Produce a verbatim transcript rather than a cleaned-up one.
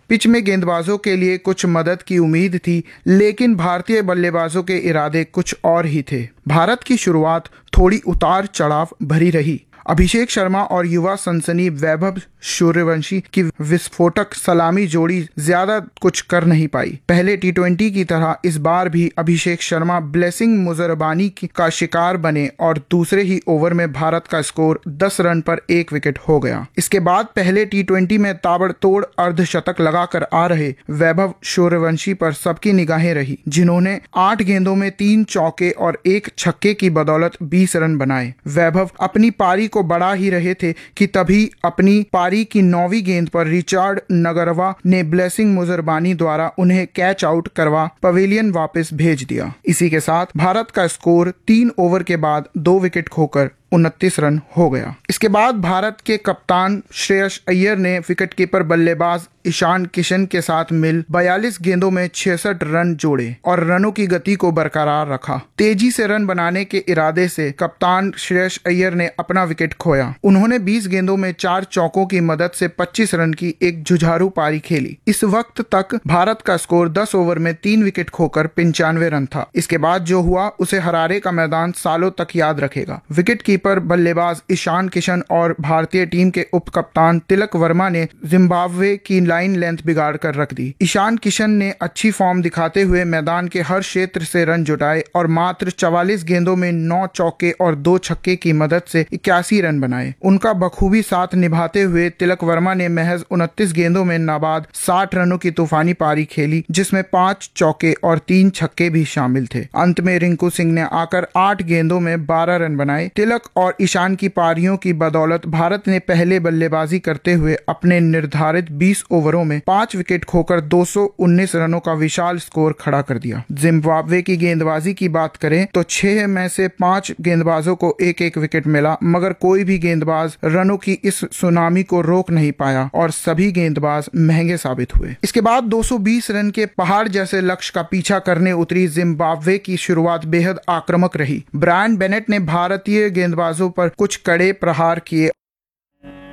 Pitch में गेंदबाजों के लिए कुछ मदद की उम्मीद थी, लेकिन भारतीय बल्लेबाजों के इरादे कुछ और ही थे। भारत की शुरुआत थोड़ी उतार चढ़ाव भरी रही। अभिषेक शर्मा और युवा सनसनी वैभव सूर्यवंशी की विस्फोटक सलामी जोड़ी ज्यादा कुछ कर नहीं पाई। पहले टी ट्वेंटी की तरह इस बार भी अभिषेक शर्मा ब्लेसिंग मुजरबानी का शिकार बने और दूसरे ही ओवर में भारत का स्कोर दस रन पर एक विकेट हो गया। इसके बाद पहले टी ट्वेंटी में ताबड़तोड़ अर्धशतक लगाकर आ रहे वैभव सूर्यवंशी पर सबकी निगाहें रही, जिन्होंने आठ गेंदों में तीन चौके और एक छक्के की बदौलत बीस रन बनाए। वैभव अपनी पारी को बढ़ा ही रहे थे कि तभी अपनी पारी की नौवीं गेंद पर रिचर्ड नगरवा ने ब्लेसिंग मुजरबानी द्वारा उन्हें कैच आउट करवा पवेलियन वापस भेज दिया। इसी के साथ भारत का स्कोर तीन ओवर के बाद दो विकेट खोकर उनतीस रन हो गया। इसके बाद भारत के कप्तान श्रेयस अय्यर ने विकेटकीपर बल्लेबाज ईशान किशन के साथ मिल बयालीस गेंदों में छियासठ रन जोड़े और रनों की गति को बरकरार रखा। तेजी से रन बनाने के इरादे से कप्तान श्रेयस अय्यर ने अपना विकेट खोया। उन्होंने बीस गेंदों में चार चौकों की मदद से पच्चीस रन की एक जुझारू पारी खेली। इस वक्त तक भारत का स्कोर दस ओवर में तीन विकेट खोकर पंचानवे रन था। इसके बाद जो हुआ उसे हरारे का मैदान सालों तक याद रखेगा। विकेट पर बल्लेबाज ईशान किशन और भारतीय टीम के उप कप्तान तिलक वर्मा ने जिम्बाब्वे की लाइन लेंथ बिगाड़ कर रख दी। ईशान किशन ने अच्छी फॉर्म दिखाते हुए मैदान के हर क्षेत्र से रन जुटाए और मात्र चवालीस गेंदों में नौ चौके और दो छक्के की मदद से इक्यासी रन बनाए। उनका बखूबी साथ निभाते हुए तिलक वर्मा ने महज उनतीस गेंदों में नाबाद साठ रनों की तूफानी पारी खेली, जिसमें पांच चौके और तीन छक्के भी शामिल थे। अंत में रिंकू सिंह ने आकर आठ गेंदों में बारह रन बनाए। तिलक और ईशान की पारियों की बदौलत भारत ने पहले बल्लेबाजी करते हुए अपने निर्धारित बीस ओवरों में पांच विकेट खोकर दो सौ उन्नीस रनों का विशाल स्कोर खड़ा कर दिया। जिम्बाब्वे की गेंदबाजी की बात करें तो छह में से पांच गेंदबाजों को एक एक विकेट मिला, मगर कोई भी गेंदबाज रनों की इस सुनामी को रोक नहीं पाया और सभी गेंदबाज महंगे साबित हुए। इसके बाद दो सौ बीस रन के पहाड़ जैसे लक्ष्य का पीछा करने उतरी जिम्बाब्वे की शुरुआत बेहद आक्रामक रही। ब्रायन बेनेट ने भारतीय गेंदबाजों पर कुछ कड़े प्रहार किए